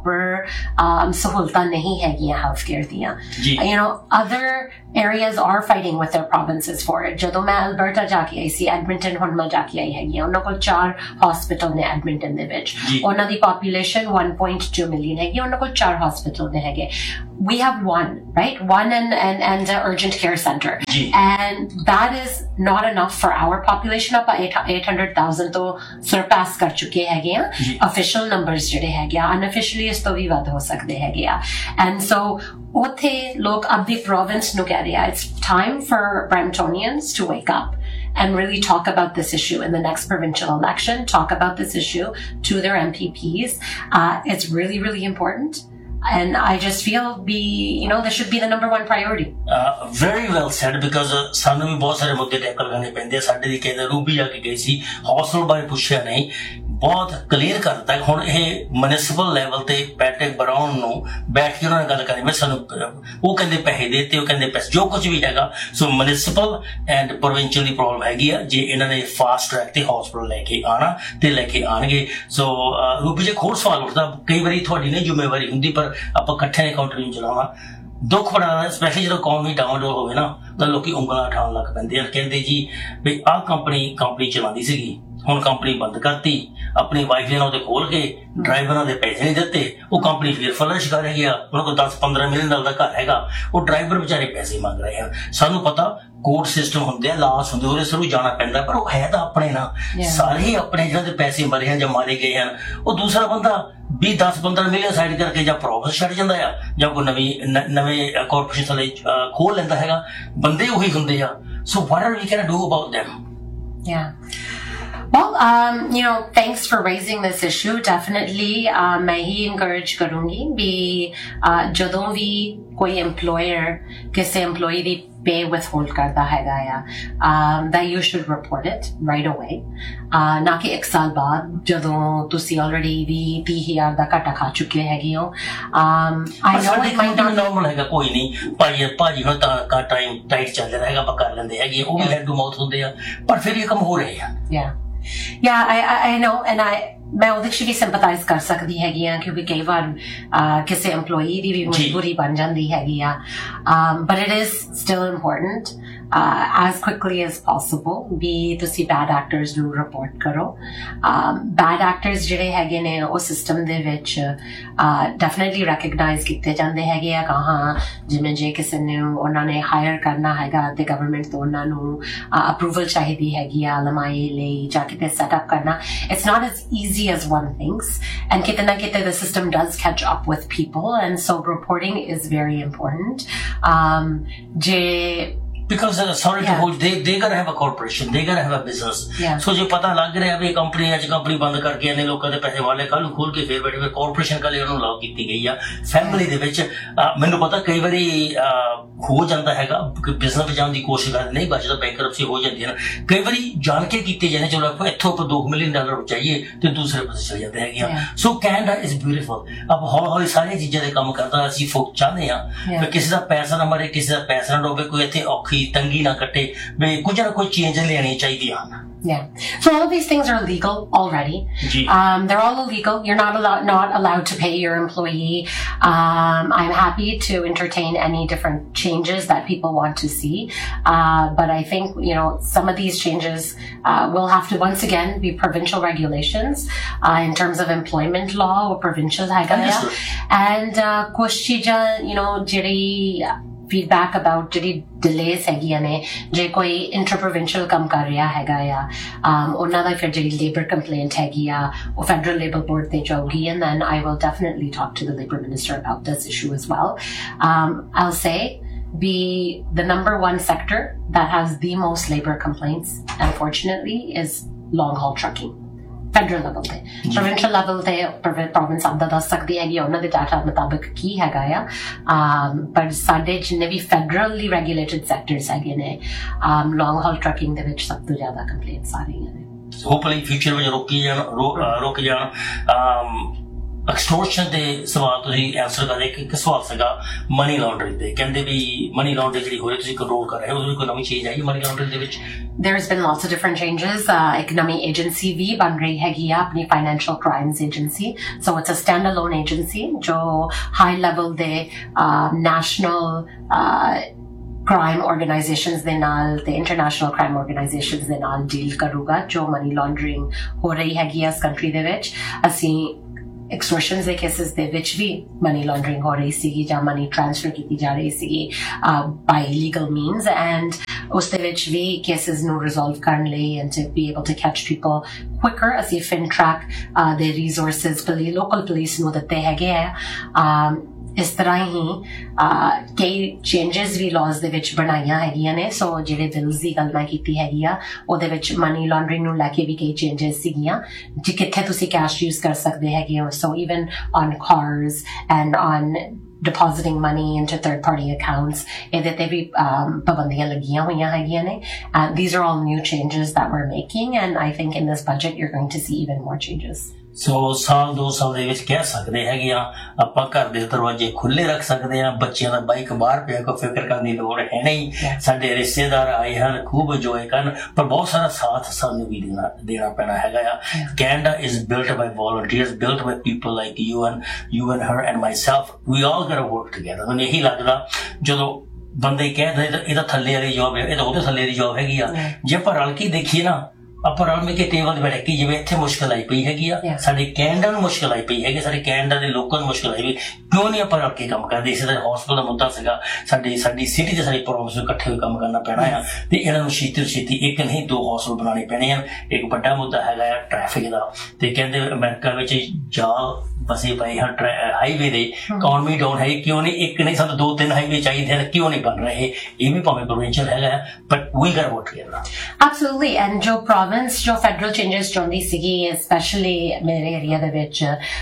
ਪ੍ਰੋਪਰ ਸਹੂਲਤਾਂ ਨਹੀਂ ਹੈਗੀਆਂ ਹੈਲਥ ਕੇਅਰ ਦੀਆਂ you know other areas are fighting with their provinces for it. ਜਦੋਂ ਮੈਂ ਅਲਬਰਟਾ ਜਾ ਕੇ ਆਈ ਸੀ ਐਡਮਿੰਟਨ ਹੁਣ ਮੈਂ ਜਾ ਕੇ ਆਈ ਹੈਗੀ ਉਹਨਾਂ ਕੋਲ ਚਾਰ ਹਸਪੀਟਲ ਨੇ ਐਡਮਿੰਟਨ ਦੇ ਵਿੱਚ ਉਹਨਾਂ ਦੀ population one point two million ਹੈਗੀ ਉਹਨਾਂ ਕੋਲ ਚਾਰ ਹਸਪੀਟਲ ਨੇ ਹੈਗੇ we have one right one and and and an urgent care center and that is not enough for our population ਆਪਾਂ eight hundred thousand ਤੋਂ surpass ਕਰ ਚੁੱਕੇ ਹੈਗੇ ਆ official numbers ਜਿਹੜੇ ਹੈਗੇ ਆ unofficially ਇਸ ਤੋਂ ਵੀ ਵੱਧ ਹੋ ਸਕਦੇ ਹੈਗੇ ਆ and so ਉੱਥੇ ਲੋਕ ਆਪਣੀ ਪ੍ਰੋਵਿੰਸ ਨੂੰ ਕਹਿ ਰਹੇ ਆ it's time for Bramptonians to wake up and really talk about this issue in the next provincial election, talk about this issue to their M P Ps. Uh, it's really, really important. And I just feel be, you know, this should be the number one priority. Uh, very well said because ਸਾਨੂੰ ਵੀ ਬਹੁਤ ਸਾਰੇ ਮੁੱਦੇ tackle ਕਰਨੇ ਪੈਂਦੇ ਆ ਸਾਡੇ ਦੀ ਕਹਿੰਦੇ Ruby ਜਾ ਕੇ ਗਈ ਸੀ ਹੌਸਲ ਬਾਰੇ ਪੁੱਛਿਆ ਨਹੀਂ ਬਹੁਤ ਕਲੀਅਰ ਕਰਤਾ ਹੁਣ ਇਹ ਮਿਊਨਿਸਪਲ ਲੈਵਲ ਤੇ ਪੈਟਰਿਕ ਬਰਾਊਨ ਨੂੰ ਬੈਠ ਕੇ ਉਹਨਾਂ ਨਾਲ ਗੱਲ ਕਰਨੀ ਮੈਂ ਸਾਨੂੰ ਉਹ ਕਹਿੰਦੇ ਪੈਸੇ ਦੇਤੇ ਉਹ ਕਹਿੰਦੇ ਪੈਸੇ ਜੋ ਕੁਝ ਵੀ ਹੈਗਾ ਸੋ municipal and provincial the problem ਹੈਗੀ ਆ ਜੇ ਇਹਨਾਂ ਨੇ ਫਾਸਟ ਟਰੈਕ ਤੇ ਹਸਪੀਟਲ ਲੈ ਕੇ ਆਣਾ ਤੇ ਲੈ ਕੇ ਆਣਗੇ ਸੋ ਰੂਬੀ ਜੀ ਹੋਰ ਸਵਾਲ ਉੱਠਦਾ ਕਈ ਵਾਰੀ ਤੁਹਾਡੀ ਨਹੀਂ ਜ਼ਿੰਮੇਵਾਰੀ ਹੁੰਦੀ ਪਰ ਆਪਾਂ ਇਕੱਠੇ ਕਾਊਂਟਰ ਨੂੰ ਚਲਾਉਣਾ ਦੁੱਖ ਬੜਾ ਸਪੈਸ਼ਲੀ ਜਦੋਂ ਇਕਨੋਮੀ ਡਾਊਨ ਹੋਵੇ ਨਾ ਤਾਂ ਲੋਕੀ ਉਂਗਲਾਂ ਉਠਾਉਣ ਲੱਗ ਪੈਂਦੇ ਆ ਕਹਿੰਦੇ ਜੀ ਵੀ ਆਹ ਕੰਪਨੀ ਕੰਪਨੀ ਚਲਾਉਂਦੀ ਸੀਗੀ ਹੁਣ ਕੰਪਨੀ ਬੰਦ ਕਰਤੀ ਆਪਣੀ ਵਾਈਫ ਨੇ ਉਹਦੇ ਖੋਲ ਕੇ ਡਰਾਈਵਰਾਂ ਦੇ ਪੈਸੇ ਨਹੀਂ ਦਿੱਤੇ ਉਹ ਕੰਪਨੀ ਫਿਰ ਫਲਸ਼ ਕਰ ਗਿਆ ਉਹਨਾਂ ਕੋਲ ਦਸ ਪੰਦਰਾਂ ਮਿਲੀਅਨ ਡਾਲਰ ਦਾ ਘਰ ਹੈਗਾ ਉਹ ਡਰਾਈਵਰ ਵਿਚਾਰੇ ਪੈਸੇ ਮੰਗ ਰਹੇ ਹਨ ਸਾਨੂੰ ਪਤਾ ਕੋਰਟ ਸਿਸਟਮ ਹੁੰਦੇ ਆ ਲਾਸ ਹੁੰਦੇ ਉਹਦੇ ਸਿਰ ਜਾਣਾ ਪੈਂਦਾ ਪਰ ਉਹ ਹੈ ਤਾਂ ਆਪਣੇ ਨਾ ਸਾਰੇ ਆਪਣੇ ਜਿਹਨਾਂ ਦੇ ਪੈਸੇ ਮਰੇ ਹਨ ਜਾਂ ਮਾਰੇ ਗਏ ਹਨ ਉਹ ਦੂਸਰਾ ਬੰਦਾ ਵੀਹ ਦਸ ਪੰਦਰਾਂ ਮਿਲੀਅਨ ਸਾਈਡ ਕਰਕੇ ਜਾਂ ਪ੍ਰੋਫਿਟ ਛੱਡ ਜਾਂਦਾ ਆ ਜਾਂ ਕੋਈ ਨਵੀਂ ਨਵੇਂ ਕਾਰਪੋਰੇਸ਼ਨ ਲਈ ਖੋਲ ਲੈਂਦਾ ਹੈਗਾ ਬੰਦੇ ਉਹੀ ਹੁੰਦੇ ਆ ਸੋ what are we can do about them? Yeah. Well, um, you know, thanks for raising this issue. Definitely, uh, मैं ही encourage करूँगी भी uh, ਜਦੋਂ ਵੀ ਕੋਈ employer ਕਿਸੇ employee ਦੀ pay withhold ਕਰਦਾ ਹੈਗਾ ਆ um, that you should report it right away. uh, ਨਾ ਕਿ ਇੱਕ ਸਾਲ ਬਾਅਦ ਜਦੋਂ ਤੁਸੀਂ already ਵੀ ਤੀਹ ਹਜ਼ਾਰ ਦਾ ਘਾਟਾ ਖਾ ਚੁੱਕੇ ਹੈਗੇ ਹੋ. um, I know it might not normal ਹੈਗਾ ਕੋਈ ਨਹੀਂ ਭਾਈ ਭਾਜੀ ਹੁਣ ਤਾਂ ਟਾਈਮ ਟਾਈਟ ਚੱਲ ਰਿਹਾ ਹੈਗਾ ਆਪਾਂ ਕਰ ਲੈਂਦੇ ਹੈਗੇ ਉਹ ਵੀ ਹੈਡ ਟੂ ਮਾਊਥ ਹੁੰਦੇ ਆ ਪਰ ਫਿਰ ਇਹ ਕੰਮ ਹੋ ਰਹੇ ਆ. yeah yeah I I know and I ਮੈਂ ਉਹਦੇ 'ਚ ਵੀ ਸਿੰਪਥਾਈਜ਼ ਕਰ ਸਕਦੀ ਹੈਗੀ ਆ ਕਿਉਂਕਿ ਕਈ ਵਾਰ ਕਿਸੇ EMPLOYEE ਦੀ ਵੀ ਮਜਬੂਰੀ ਬਣ ਜਾਂਦੀ ਹੈਗੀ ਆ but it is still important uh, as quickly as possible ਵੀ ਤੁਸੀਂ bad actors ਨੂੰ report ਕਰੋ. um, bad actors ਜਿਹੜੇ ਹੈਗੇ ਨੇ ਉਹ ਸਿਸਟਮ ਦੇ ਵਿੱਚ definitely recognize ਕੀਤੇ ਜਾਂਦੇ ਹੈਗੇ ਆ ਕਹਾਂ ਜਿਵੇਂ ਜੇ ਕਿਸੇ ਨੂੰ ਉਹਨਾਂ ਨੇ ਹਾਇਰ ਕਰਨਾ ਹੈਗਾ ਤੇ ਗਵਰਨਮੈਂਟ ਤੋਂ ਉਹਨਾਂ ਨੂੰ ਅਪਰੂਵਲ ਚਾਹੀਦੀ ਹੈਗੀ ਆ ਲਮਾਈ ਲਈ ਜਾ ਕੇ ਸੈਟਅਪ ਕਰਨਾ. It's not as easy as one thinks and kitna kitna the system does catch up with people and so reporting is very important. um je because uh, sorry yeah. to hold they they gotta have a corporation they gotta have a business yeah. so ਜੇ ਪਤਾ ਲੱਗ ਰਿਹਾ ਵੀ company ਅੱਜ company ਬੰਦ ਕਰਕੇ ਇਹਨੇ ਲੋਕਾਂ ਦੇ ਪੈਸੇ ਵਾਲੇ ਕੱਲ ਨੂੰ ਖੋਲ ਕੇ ਫੇਰ ਬੈਠੇ ਕਾਰਪੋਰੇਸ਼ਨ ਕਾਲੇ ਉਹਨੂੰ ਲਾਗ ਕੀਤੀ ਗਈ ਆ ਫੈਮਿਲੀ ਦੇ ਵਿੱਚ ਮੈਨੂੰ ਪਤਾ ਕਈ ਵਾਰੀ ਹੋ ਜਾਂਦਾ ਹੈਗਾ ਬਿਜ਼ਨਸ ਵਿੱਚ ਜਾਣ ਦੀ ਕੋਸ਼ਿਸ਼ ਕਰਦੇ ਨਹੀਂ ਬਚਦਾ ਬੈਂਕਰਪਸੀ ਹੋ ਜਾਂਦੀ ਹੈ ਨਾ ਕਈ ਵਾਰੀ ਜਾਣ ਕੇ ਕੀਤੇ ਜਾਂਦੇ ਚਲੋ ਆਪਾਂ ਇੱਥੋਂ ਆਪਾਂ ਦੋ ਮਿਲੀਅਨ ਡਾਲਰ ਬਚਾਈਏ ਤੇ ਦੂਸਰੇ ਪਾਸੇ ਚਲੇ ਜਾਂਦੇ ਹੈਗੇ ਆ ਸੋ ਕੈਨੇਡਾ ਇਜ਼ ਬਿਊਟੀਫੁਲ ਆਪਾਂ ਹੌਲੀ ਹੌਲੀ ਸਾਰੀਆਂ ਚੀਜ਼ਾਂ ਦੇ ਕੰਮ ਕਰਦਾ ਅਸੀਂ ਫੋਕ ਚਾਹੁੰਦੇ ਆ ਕਿ ਕਿਸੇ ਦਾ ਪੈਸਾ ਨਾ ਮਰੇ ਕਿਸੇ ਦਾ ਪੈਸਾ ਨਾ ਡੋਬੇ ਕੋਈ ਇੱਥੇ ਔਖੀ ਤੰਗੀ ਨਾ ਕੱਟੇ ਵੀ ਕੁਝ ਨਾ ਕੋਈ ਚੇਂਜ ਲੈਣੀ ਚਾਹੀਦੀ ਆ. Yeah. So all of these things are illegal already. Um, they're all illegal. You're not allowed not allowed to pay your employee. Um, I'm happy to entertain any different changes that people want to see. Uh, but I think, you know, some of these changes uh, will have to once again be provincial regulations uh, in terms of employment law or provincial hagaya. And uh, kuch cheezaं, you know, jiri feedback about ਜਿਹੜੀ delays ਹੈਗੀਆਂ ਨੇ ਜੇ ਕੋਈ inter-provincial ਕੰਮ ਕਰ ਰਿਹਾ ਹੈਗਾ ਆ ਉਹਨਾਂ ਦਾ ਫਿਰ ਜਿਹੜੀ labor complaint ਹੈਗੀ ਆ ਉਹ federal labor board ਤੇ ਜਾਊਗੀ and then I will definitely talk to the labor minister about this issue as well. um, I'll say be the number one sector that has the most labor complaints unfortunately is long haul trucking. Federal level ਤੇ provincial level ਤੇ province ਆਪਦਾ ਦੱਸ ਸਕਦੀ ਹੈਗੀ ਉਹਨਾਂ ਦੇ data ਮੁਤਾਬਕ ਕੀ ਹੈਗਾ ਆ ਪਰ ਸਾਡੇ ਜਿੰਨੇ ਵੀ federally regulated sectors ਹੈਗੇ ਨੇ long haul trucking ਦੇ ਵਿੱਚ ਸਭ ਤੋਂ ਜ਼ਿਆਦਾ ਕੰਪਲੇਂਟਸ ਆ ਰਹੀਆਂ ਨੇ ਹੋਪਫੁਲੀ ਫਿਊਚਰ ਵਿੱਚ ਰੋਕੀ ਜਾਣ ਰੁਕ ਜਾਣ ਐਕਸਟੋਰਸ਼ਨ ਦੇ ਸਵਾਲ ਤੁਸੀਂ ਆਨਸਰ ਕਰਦੇ ਕਿ ਇੱਕ ਸਵਾਲ ਸੀਗਾ ਮਨੀ ਲਾਂਡਰਿੰਗ ਦੇ ਕਹਿੰਦੇ ਵੀ ਮਨੀ ਲਾਂਡਰਿੰਗ ਜਿਹੜੀ ਹੋ ਰਹੀ ਤੁਸੀਂ ਕੰਟਰੋਲ ਕਰ ਰਹੇ ਹੋ ਉਹਦੀ ਕੋਈ ਨਵੀਂ ਚੀਜ਼ ਆਈ ਮਨੀ ਲਾਂਡਰਿੰਗ ਦੇ ਵਿੱਚ There's been lots of different changes. Uh, ਇੱਕ ਨਵੀਂ agency ਵੀ ਬਣ ਰਹੀ ਹੈਗੀ ਆ ਆਪਣੀ financial crimes agency. So it's a standalone agency ਜੋ high level ਦੇ uh, national uh, crime organizations ਦੇ ਨਾਲ ਤੇ international crime organizations ਦੇ ਨਾਲ deal ਕਰੂਗਾ ਜੋ money laundering ਹੋ ਰਹੀ ਹੈਗੀ ਆ ਇਸ country ਦੇ ਵਿੱਚ ਅਸੀਂ extortions ਦੇ cases ਦੇ ਵਿੱਚ ਵੀ money laundering ਹੋ ਰਹੀ ਸੀਗੀ ਜਾਂ money transfer ਕੀਤੀ ਜਾ ਰਹੀ ਸੀਗੀ by legal means and ਉਸ ਦੇ ਵਿੱਚ ਵੀ cases ਨੂੰ resolve ਕਰਨ ਲਈ and to be able to catch people quicker ਅਸੀਂ FinTrack uh, ਦੇ resources local police ਨੂੰ ਦਿੱਤੇ ਹੈਗੇ ਆ ਇਸ ਤਰ੍ਹਾਂ ਹੀ ਕਈ ਚੇਂਜਸ ਵੀ ਲਾਜ਼ ਦੇ ਵਿੱਚ ਬਣਾਈਆਂ ਹੈਗੀਆਂ ਨੇ ਸੋ ਜਿਹੜੇ ਬਿਲਸ ਦੀ ਗੱਲ ਮੈਂ ਕੀਤੀ ਹੈਗੀ ਆ ਉਹਦੇ ਵਿੱਚ ਮਨੀ ਲਾਂਡਰਿੰਗ ਨੂੰ ਲੈ ਕੇ ਵੀ ਕਈ ਚੇਂਜਸ ਸੀਗੀਆਂ ਜੀ ਕਿੱਥੇ ਤੁਸੀਂ ਕੈਸ਼ ਯੂਜ਼ ਕਰ ਸਕਦੇ ਹੈਗੇ ਹੋ ਸੋ even on cars and on depositing money into third party accounts ਇਹਦੇ ਤੇ ਵੀ ਪਾਬੰਦੀਆਂ ਲੱਗੀਆਂ ਹੋਈਆਂ ਹੈਗੀਆਂ ਨੇ and these are all new changes that we're making and I think in this budget you're going to see even more changes. ਸੋ ਸਾਲ ਦੋ ਸਾਲ ਦੇ ਵਿੱਚ ਕਹਿ ਸਕਦੇ ਹੈਗੇ ਆ ਆਪਾਂ ਘਰ ਦੇ ਦਰਵਾਜ਼ੇ ਖੁੱਲੇ ਰੱਖ ਸਕਦੇ ਹਾਂ ਬੱਚਿਆਂ ਦਾ ਬਾਈਕ ਬਾਹਰ ਪਿਆ ਕੋਈ ਫਿਕਰ ਕਰਨ ਦੀ ਲੋੜ ਹੈ ਨਹੀਂ ਸਾਡੇ ਰਿਸ਼ਤੇਦਾਰ ਆਏ ਹਨ ਖੂਬ ਇੰਜੋਏ ਕਰਨ ਪਰ ਬਹੁਤ ਸਾਰਾ ਸਾਥ ਸਾਨੂੰ ਵੀ ਦੇਣਾ ਦੇਣਾ ਪੈਣਾ ਹੈਗਾ ਆ Canada is built by volunteers built by people like you and you and her and myself we all gotta work together ਮੈਨੂੰ ਇਹੀ ਲੱਗਦਾ ਜਦੋਂ ਬੰਦੇ ਕਹਿ ਇਹਦਾ ਥੱਲੇ ਵਾਲੀ ਜੋਬ ਹੈ ਇਹ ਤਾਂ ਉਹਦੇ ਥੱਲੇ ਦੀ ਜੋਬ ਹੈਗੀ ਆ ਜੇ ਆਪਾਂ ਰਲ ਕੇ ਦੇਖੀਏ ਨਾ ਆਪਾਂ ਰਲ ਮਿਲ ਕੇ ਟੇਬਲ ਤੇ ਬੈਠ ਕੇ ਜਿਵੇਂ ਇੱਥੇ ਮੁਸ਼ਕਿਲ ਆਈ ਪਈ ਹੈਗੀ ਆ ਸਾਡੇ ਕੈਨੇਡਾ ਨੂੰ ਮੁਸ਼ਕਿਲ ਆਈ ਪਈ ਹੈਗੀ ਸਾਡੇ ਕੈਨੇਡਾ ਦੇ ਲੋਕਾਂ ਨੂੰ ਮੁਸ਼ਕਿਲ ਆਈ ਪਈ ਕਿਉਂ ਨਹੀਂ ਆਪਾਂ ਰਲ ਕੇ ਕੰਮ ਕਰਦੇ ਇਸੇ ਤਰ੍ਹਾਂ ਹੌਸਪੀਟਲ ਦਾ ਮੁੱਦਾ ਸੀਗਾ ਸਾਡੀ ਸਾਡੀ ਸਿਟੀ ਦੇ ਸਾਰੇ ਪ੍ਰੋਬਲਮਸ ਨੂੰ ਇਕੱਠੇ ਹੋਏ ਕੰਮ ਕਰਨਾ ਪੈਣਾ ਆ ਤੇ ਇਹਨਾਂ ਨੂੰ ਛੇਤੀ ਛੇਤੀ ਇੱਕ ਨਹੀਂ ਦੋ ਹੌਸਪੀਟਲ ਬਣਾਉਣੇ ਪੈਣੇ ਹਨ ਇੱਕ ਵੱਡਾ ਮੁੱਦਾ ਹੈਗਾ ਆ ਟ੍ਰੈਫਿਕ ਦਾ ਤੇ ਕਹਿੰਦੇ ਅਮਰੀਕਾ ਵਿੱਚ ਜਾਲ ਬਸੇ ਪਏ ਹਨ ਹਾਈਵੇ ਦੇ ਇਕਨੋਮੀ ਡਾਊਨ ਹੈ ਕਿਉਂ ਨਹੀਂ ਇੱਕ ਨਹੀਂ ਸਾਨੂੰ ਦੋ ਤਿੰਨ ਹਾਈਵੇ ਚਾਹੀਦੇ ਹਨ ਕਿਉਂ ਨਹੀਂ ਬਣ ਰਹੇ ਇਹ ਵੀ ਭਾਵੇਂ ਪ੍ਰੋਵਿੰਸ਼ੀਅਲ ਹੈਗਾ ਬਟ ਵੀ ਗਰ ਵੋਟ ਕਰਨਾ ਐਬਸੋਲੂਟਲੀ ਐਂਡ ਜੋ ਪ੍ਰੋਵਿੰਸ ਜੋ ਫੈਡਰਲ ਚੇਂਜਸ ਚਾਹੁੰਦੀ ਸੀਗੀ ਸਪੈਸ਼ਲੀ ਮੇਰੇ ਏਰੀਆ ਦੇ ਵਿੱਚ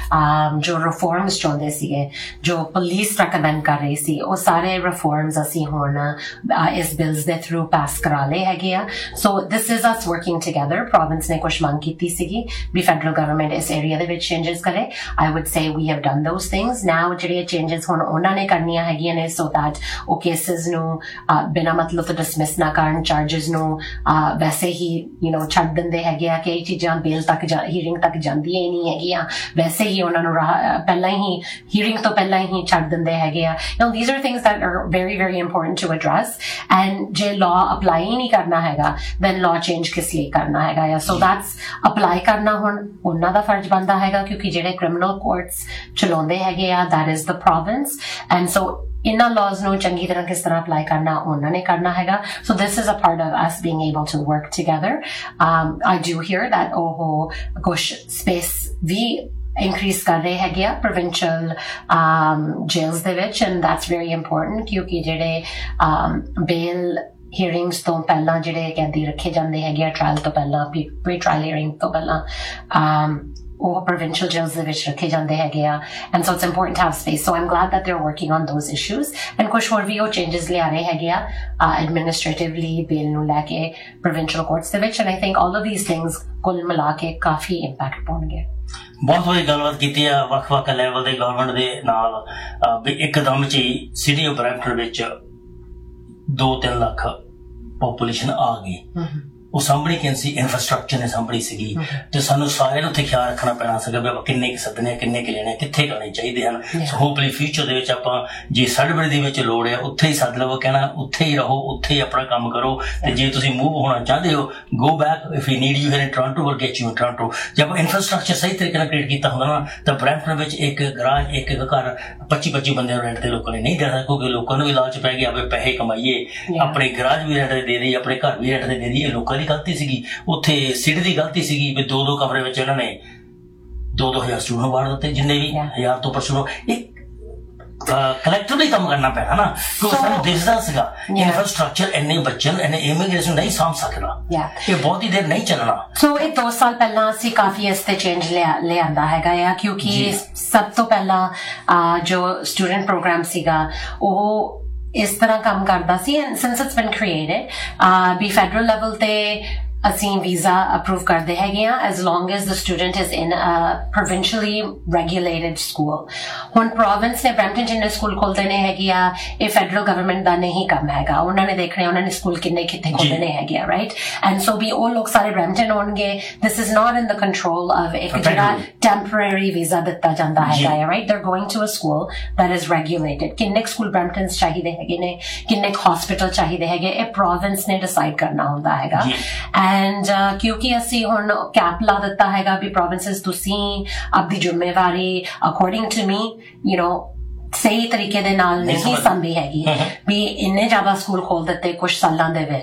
ਜੋ ਰਿਫਾਰਮਸ ਚਾਹੁੰਦੇ ਸੀਗੇ ਜੋ ਪੁਲਿਸ ਰეკਮੈਂਡ ਕਰ ਰਹੀ ਸੀ ਉਹ ਸਾਰੇ ਰਿਫਾਰਮਸ ਅਸੀਂ ਹੁਣ ਇਸ ਬਿਲਸ ਦੇ ਥਰੂ ਪਾਸ ਕਰਾ ਲਏ ਹੈਗੇ ਆ ਸੋ this is us working together province ਨੇ ਕੁਛ ਮੰਗ ਕੀਤੀ ਸੀਗੀ ਵੀ ਫੈਡਰਲ ਗਵਰਨਮੈਂਟ ਇਸ ਏਰੀਆ ਦੇ ਵਿੱਚ ਚੇਂਜਸ ਕਰੇ I would say we have done those things. Now ਜਿਹੜੀਆਂ changes ਹੁਣ ਉਹਨਾਂ ਨੇ ਕਰਨੀਆਂ ਹੈਗੀਆਂ ਨੇ so that ਉਹ cases ਨੂੰ ਬਿਨਾਂ ਮਤਲਬ ਤੋਂ dismiss ਨਾ ਕਰਨ charges ਨੂੰ ਵੈਸੇ ਹੀ you know ਛੱਡ ਦਿੰਦੇ ਹੈਗੇ ਆ ਕਈ ਚੀਜ਼ਾਂ ਬੇਲ ਤੱਕ ਹੀਅਰਿੰਗ ਤੱਕ ਜਾਂਦੀਆਂ ਹੀ ਨਹੀਂ ਹੈਗੀਆਂ ਵੈਸੇ ਹੀ ਉਹਨਾਂ ਨੂੰ ਪਹਿਲਾਂ ਹੀ ਹੀਅਰਿੰਗ ਤੋਂ ਪਹਿਲਾਂ ਹੀ ਛੱਡ ਦਿੰਦੇ ਹੈਗੇ ਆ you know these are things that are very very important to address and ਜੇ law apply ਹੀ ਨਹੀਂ ਕਰਨਾ ਹੈਗਾ then law change ਕਿਸ ਲਈ ਕਰਨਾ ਹੈਗਾ ਆ so that's apply ਕਰਨਾ ਹੁਣ ਉਹਨਾਂ ਦਾ ਫਰਜ਼ ਬਣਦਾ ਹੈਗਾ ਕਿਉਂਕਿ ਜਿਹੜੇ criminal courts ਚਲਾਉਂਦੇ ਹੈਗੇ ਆ that is the province and so ਇਹਨਾਂ laws ਨੂੰ ਚੰਗੀ ਤਰ੍ਹਾਂ ਕਿਸ ਤਰ੍ਹਾਂ apply ਕਰਨਾ ਉਹਨਾਂ ਨੇ ਕਰਨਾ ਹੈਗਾ so this is a part of us being able to work together um, I do hear that ਉਹ ਕੁਛ space ਵੀ increase ਕਰ ਰਹੇ ਹੈਗੇ ਆ provincial um, jails ਦੇ ਵਿੱਚ and that's very important ਕਿਉਂਕਿ ਜਿਹੜੇ um, bail hearings ਤੋਂ ਪਹਿਲਾਂ ਜਿਹੜੇ ਕੈਦੀ ਰੱਖੇ ਜਾਂਦੇ ਹੈਗੇ ਆ ਟ੍ਰਾਇਲ ਤੋਂ ਪਹਿਲਾਂ ਪ੍ਰੀ ਟ੍ਰਾਇਲ ਹੀਅਰਿੰਗ ਤੋਂ ਪਹਿਲਾਂ um, or provincial jails ਦੇ ਵਿੱਚ ਰੱਖੇ ਜਾਂਦੇ ਹੈਗੇ ਆ and so it's important to have space so I'm glad that they're working on those issues and ਕੁਛ ਹੋਰ ਵੀ ਉਹ changes ਲਿਆ ਰਹੇ ਹੈਗੇ ਆ administratively bill ਨੂੰ ਲੈ ਕੇ provincial courts ਦੇ ਵਿੱਚ and I think all of these things ਕੁੱਲ ਮਿਲਾ ਕੇ ਕਾਫੀ impact ਪਾਉਣਗੇ ਬਹੁਤ ਵਧੀਆ ਗੱਲਬਾਤ ਕੀਤੀ ਆ ਵੱਖ-ਵੱਖ ਲੈਵਲ ਦੇ ਗਵਰਨਮੈਂਟ ਦੇ ਨਾਲ ਇੱਕਦਮ ਚ ਹੀ ਸਿਟੀ ਆਫ ਬਰੈਂਪਟਨ ਵਿੱਚ ਦੋ ਤਿੰਨ ਲੱਖ ਪੋਪੂਲੇਸ਼ਨ ਆ ਗਈ ਉਹ ਸਾਂਭਣੀ ਕਿੰਨੀ ਸੀ, ਇਨਫਰਾਸਟ੍ਰਕਚਰ ਨੇ ਸਾਂਭਣੀ ਸੀਗੀ। ਤੇ ਸਾਨੂੰ ਸਾਰਿਆਂ ਨੂੰ ਉੱਥੇ ਖਿਆਲ ਰੱਖਣਾ ਪੈਣਾ ਸੀਗਾ ਵੀ ਆਪਾਂ ਕਿੰਨੇ ਕੁ ਸੱਦਣੇ, ਕਿੰਨੇ ਕੁ ਲੈਣੇ, ਕਿੱਥੇ ਕਰਨੇ ਚਾਹੀਦੇ ਹਨ। ਸੋ ਹੋਪਫੁਲੀ ਫਿਊਚਰ ਦੇ ਵਿੱਚ ਆਪਾਂ ਜੇ ਸਾਡੇ ਦੇ ਵਿੱਚ ਲੋੜ ਹੈ ਉੱਥੇ ਹੀ ਸੱਦ ਲਵੋ, ਕਹਿਣਾ ਉੱਥੇ ਹੀ ਰਹੋ, ਉੱਥੇ ਹੀ ਆਪਣਾ ਕੰਮ ਕਰੋ। ਤੇ ਜੇ ਤੁਸੀਂ ਮੂਵ ਹੋਣਾ ਚਾਹੁੰਦੇ ਹੋ, go back if you need you in Toronto will get you in Toronto. ਜੇ ਆਪਾਂ ਇਨਫਰਾਸਟ੍ਰਕਚਰ ਸਹੀ ਤਰੀਕੇ ਨਾਲ ਕ੍ਰੀਏਟ ਕੀਤਾ ਹੁੰਦਾ ਨਾ ਤਾਂ ਬਰੈਂਪਟਨ ਵਿੱਚ ਇੱਕ ਗਰਾਜ, ਇੱਕ ਇੱਕ ਘਰ ਪੱਚੀ ਪੱਚੀ ਬੰਦਿਆਂ ਨੂੰ ਰੈਂਟ ਤੇ ਲੋਕਾਂ ਨੇ ਨਹੀਂ ਦੇਣਾ, ਕਿਉਂਕਿ ਲੋਕਾਂ ਨੂੰ ਵੀ ਲਾਲਚ ਪੈ ਗਿਆ ਵੀ ਪੈਸੇ ਕਮਾਈਏ, ਆਪਣੇ ਗਰਾਜ ਵੀ ਰੈਂਟ ਤੇ ਦੇ ਦਈਏ, ਆਪਣੇ ਘਰ ਵੀ ਰੈਂਟ ਤੇ ਦੇ ਦਈਏ। ਇਹ ਲੋਕਾਂ ਦੀ ਗਲਤੀ ਸੀਗੀ, ਉੱਥੇ ਸਿਟੀ ਦੀ ਗਲਤੀ ਸੀਗੀ ਵੀ ਦੋ ਦੋ ਕਮਰੇ ਵਿੱਚ ਇਹਨਾਂ ਨੇ ਦੋ ਦੋ ਹਜ਼ਾਰ ਸਟੂਡੈਂਟ ਵਾੜ ਦਿੱਤੇ, ਜਿੰਨੇ ਵੀ ਹਜ਼ਾਰ ਤੋਂ ਉੱਪਰ ਸਟੂਡੈਂਟ। ਇੱਕ ਕਲੈਕਟਿਵਲੀ ਕੰਮ ਕਰਨਾ ਪੈਣਾ ਨਾ, ਕਿਉਂਕਿ ਸਾਨੂੰ ਦਿਸਦਾ ਸੀਗਾ ਇਨਫਰਾਸਟ੍ਰਕਚਰ ਇੰਨੇ ਬੱਚਿਆਂ ਇੰਨੇ ਇਮੀਗ੍ਰੇਸ਼ਨ ਨਹੀਂ ਸਾਂਭ ਸਕਦਾ, ਇਹ ਬਹੁਤ ਹੀ ਦੇਰ ਨਹੀਂ ਚੱਲਣਾ। ਸੋ ਇਹ ਦੋ ਸਾਲ ਪਹਿਲਾਂ ਅਸੀਂ ਕਾਫੀ ਇਸ ਤੇ ਚੇਂਜ ਲਿਆਂਦਾ ਹੈਗਾ ਆ, ਕਿਉਂਕਿ ਸਭ ਤੋਂ ਪਹਿਲਾਂ ਜੋ ਸਟੂਡੈਂਟ ਪ੍ਰੋਗਰਾਮ ਸੀਗਾ ਉਹ ਇਸ ਤਰ੍ਹਾਂ ਕੰਮ ਕਰਦਾ ਸੀ। And since it's been created we federal level ਤੇ ਅਸੀਂ ਵੀਜ਼ਾ ਅਪਰੂਵ ਕਰਦੇ ਹੈਗੇ ਆ as long as the student is in a ਪ੍ਰੋਵਿੰਸ਼ੀਅਲੀ regulated school. ਹੁਣ ਪ੍ਰੋਵਿੰਸ ਨੇ ਬਰੈਂਪਟਨ ਜਿੰਨੇ ਸਕੂਲ ਖੋਲ੍ਹਦੇ ਨੇ ਹੈਗੇ ਆ, ਇਹ ਫੈਡਰਲ ਗਵਰਨਮੈਂਟ ਦਾ ਨਹੀਂ ਕੰਮ ਹੈਗਾ। ਉਹਨਾਂ ਨੇ ਦੇਖਣਾ ਉਹਨਾਂ ਨੇ ਸਕੂਲ ਕਿੰਨੇ ਕਿੱਥੇ ਖੋਲ੍ਹਣੇ ਹੈਗੇ ਆ, ਰਾਈਟ। ਐਂਡ ਸੋ ਵੀ ਉਹ ਲੋਕ ਸਾਰੇ ਬਰੈਂਪਟਨ ਹੋਣਗੇ। This is not in the control of ਇੱਕ ਜਿਹੜਾ ਟੈਂਪਰੇਰੀ ਵੀਜ਼ਾ ਦਿੱਤਾ ਜਾਂਦਾ ਹੈਗਾ ਆ, right. They are going to a school that is regulated. ਕਿੰਨੇ ਸਕੂਲ ਬਰੈਂਪਟਨ ਚਾਹੀਦੇ ਹੈਗੇ ਨੇ, ਕਿੰਨੇ ਹਸਪੀਟਲ ਚਾਹੀਦੇ ਹੈਗੇ, ਇਹ ਪ੍ਰੋਵਿੰਸ ਨੇ ਡਿਸਾਈਡ ਕਰਨਾ ਹੁੰਦਾ ਹੈਗਾ। ਐਂਡ ਕਿਉਂਕਿ ਅਸੀਂ ਹੁਣ ਕੈਪ ਲਾ ਦਿੱਤਾ ਹੈਗਾ ਵੀ ਪ੍ਰੋਵਿੰਸਿਸ ਤੁਸੀਂ ਆਪਣੀ ਜ਼ਿੰਮੇਵਾਰੀ according to me you know ਸਹੀ ਤਰੀਕੇ ਦੇ ਨਾਲ ਨਹੀਂ ਸਾਂਭੀ ਹੈਗੀ ਵੀ ਇੰਨੇ ਜ਼ਿਆਦਾ ਸਕੂਲ ਖੋਲ ਦਿੱਤੇ ਕੁਝ ਸਾਲਾਂ ਦੇ ਵਿੱਚ।